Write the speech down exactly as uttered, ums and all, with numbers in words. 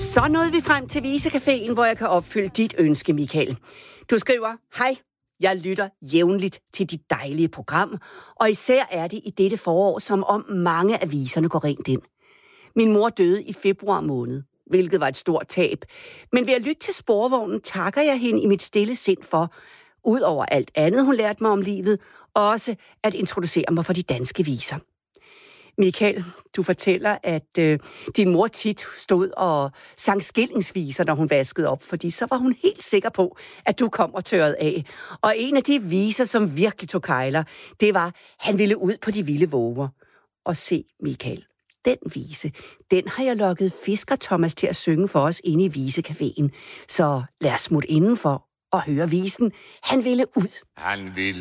Så nåede vi frem til Visecaféen, hvor jeg kan opfylde dit ønske, Michael. Du skriver, hej, jeg lytter jævnligt til dit dejlige program, og især er det i dette forår, som om mange aviserne går rent ind. Min mor døde i februar måned, hvilket var et stort tab. Men ved at lytte til Sporvognen, takker jeg hende i mit stille sind for, ud over alt andet, hun lærte mig om livet, også at introducere mig for de danske viser. Michael, du fortæller, at øh, din mor tit stod og sang skillingsviser, når hun vaskede op, fordi så var hun helt sikker på, at du kom og tørrede af. Og en af de viser, som virkelig tog kejler, det var, han ville ud på de vilde våger. Og se, Michael, den vise, den har jeg lokket Fisker Thomas til at synge for os inde i Visecaféen. Så lad os smutte indenfor og høre visen. Han ville ud. Han ville